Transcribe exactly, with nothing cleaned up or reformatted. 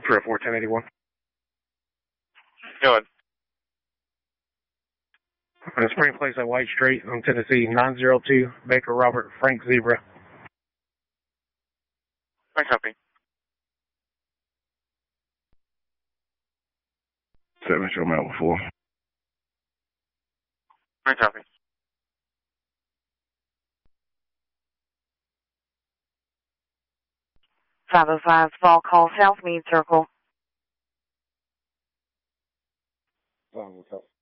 three oh four, ten eighty-one. Go ahead. Uh, Spring Place at White Street on Tennessee, nine oh two, Baker Robert, Frank Zebra. I copy. seven, show me out before. I copy. five oh five, Fall Call, South Mead Circle. Um,